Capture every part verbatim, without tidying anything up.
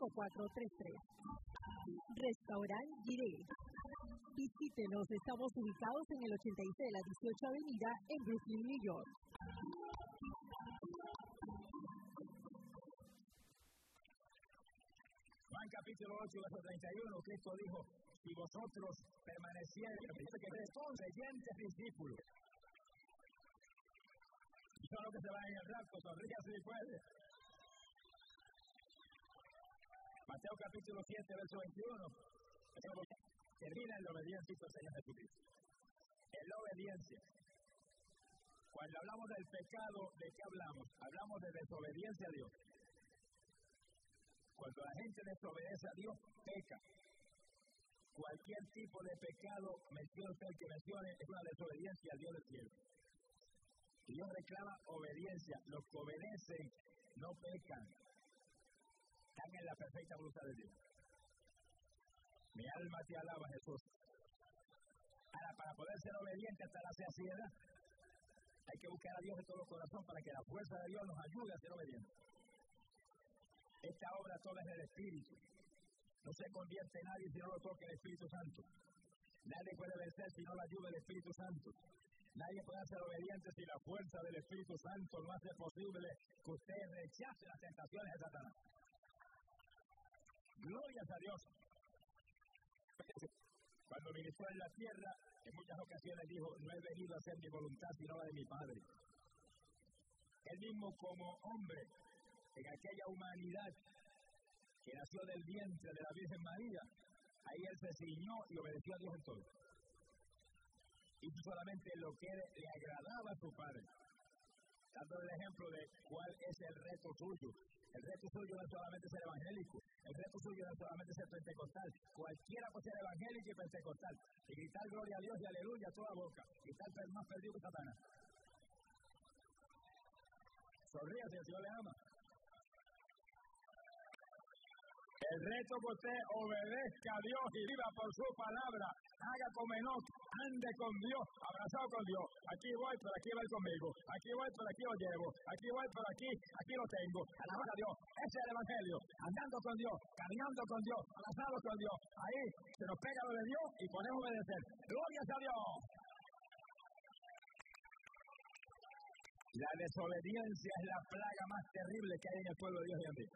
cinco cuatro tres tres. Restaurant Giré. Visítenos, estamos ubicados en el ochenta y seis de la dieciocho Avenida en Brooklyn, New York. Juan capítulo ocho, verso treinta y uno, Cristo dijo, si vosotros permanecierais, que son creyentes discípulos, y son los que se van en el rapto, sonríe si puede. Mateo capítulo siete, verso veintiuno, termina en la obediencia del Señor Jesucristo. En la obediencia. Cuando hablamos del pecado, ¿de qué hablamos? Hablamos de desobediencia a Dios. Cuando la gente desobedece a Dios, peca. Cualquier tipo de pecado, mencione usted el que mencione, es una desobediencia al Dios del cielo. Y Dios reclama obediencia. Los que obedecen no pecan. Están en la perfecta voluntad de Dios. Mi alma te alaba, Jesús. Ahora, para poder ser obediente hasta la saciedad, hay que buscar a Dios de todo corazón para que la fuerza de Dios nos ayude a ser obedientes. Esta obra toda es del Espíritu. No se convierte en nadie si no lo toca el Espíritu Santo. Nadie puede vencer si no la ayuda del Espíritu Santo. Nadie puede ser obediente si la fuerza del Espíritu Santo no hace posible que usted rechace las tentaciones de Satanás. Glorias a Dios. Cuando ministró en la tierra, en muchas ocasiones dijo, no he venido a hacer mi voluntad sino la de mi Padre. Él mismo como hombre, en aquella humanidad que nació del vientre de la Virgen María, ahí él se ciñó y obedeció a Dios en todo. Hizo solamente lo que le agradaba a su Padre, dando el ejemplo de cuál es el reto suyo. El reto suyo no es solamente ser evangélico, el reto suyo no es solamente ser pentecostal. Cualquiera puede ser evangélico y pentecostal, y gritar gloria a Dios y aleluya a toda boca, y estar más perdido que Satanás. Sonríe si el Señor le ama. El reto que usted obedezca a Dios y viva por su palabra. Haga como Enoc, ande con Dios, abrazado con Dios. Aquí voy, pero aquí va conmigo. Aquí voy, pero aquí lo llevo. Aquí voy, pero aquí, aquí lo tengo. Alabado a Dios. Ese es el Evangelio. Andando con Dios, caminando con Dios, abrazado con Dios. Ahí se nos pega lo de Dios y podemos obedecer. ¡Glorias a Dios! La desobediencia es la plaga más terrible que hay en el pueblo de Dios hoy en día.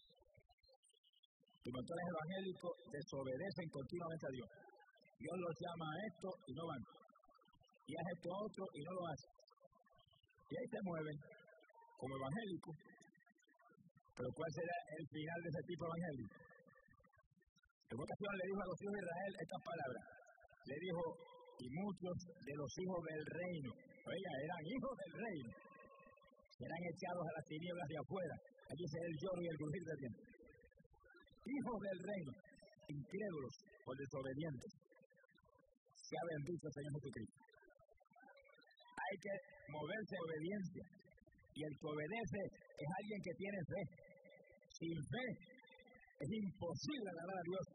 Los pastores evangélicos desobedecen continuamente a Dios. Dios los llama a esto y no van. Y a esto otro y no lo hacen. Y ahí se mueven como evangélicos. Pero ¿cuál será el final de ese tipo de evangelio? En una ocasión le dijo a los hijos de Israel estas palabras. Le dijo, y muchos de los hijos del reino, oiga, eran hijos del reino, serán echados a las tinieblas de afuera. Allí será el lloro y el crujir del diente. Hijos del reino, incrédulos o desobedientes. Sea bendito el Señor Jesucristo. Hay que moverse a obediencia. Y el que obedece es alguien que tiene fe. Sin fe es imposible agradar a Dios.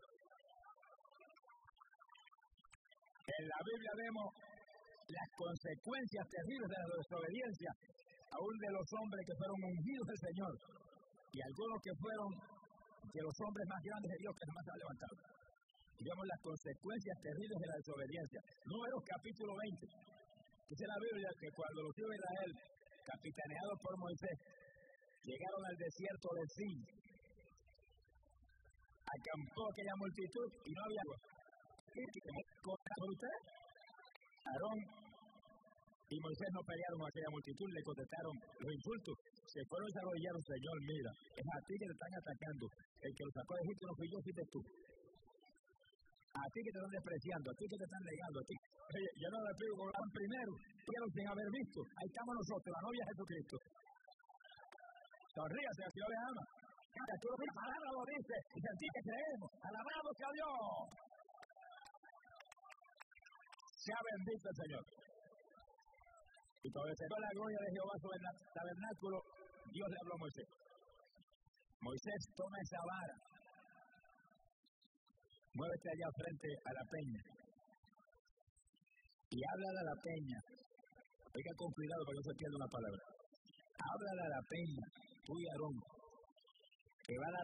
En la Biblia vemos las consecuencias terribles de la desobediencia, aún de los hombres que fueron ungidos del Señor. Y algunos que fueron de los hombres más grandes de Dios que jamás se han levantado. Y vemos las consecuencias terribles de la desobediencia. Números capítulo veinte. Dice la Biblia que cuando los hijos de Israel, capitaneados por Moisés, llegaron al desierto de Sin, acampó aquella multitud y no había agua. ¿Con usted? Aarón y Moisés no pelearon con aquella multitud, le contestaron los insultos. Se fueron y se arrodillaron, Señor, mira, es a ti que te están atacando. El que los sacó de Egipto no fui yo, fuiste tú. A ti que te están despreciando, a ti que te están negando, a ti. Oye, yo no le pido que lo primero, pero sin haber visto. Ahí estamos nosotros, la novia de Jesucristo. Sonríase, el Señor le ama. Tú la palabra lo dice, y en ti que creemos. Alabado sea Dios. Sea bendito el Señor. Y cuando se dio la gloria de Jehová sobre el tabernáculo, Dios le habló a Moisés. Moisés, toma esa vara. Muévete allá frente a la peña. Y háblale a la peña. Oiga con cuidado para que no se pierda una palabra. Háblale a la peña, tú y Aarón, que va a dar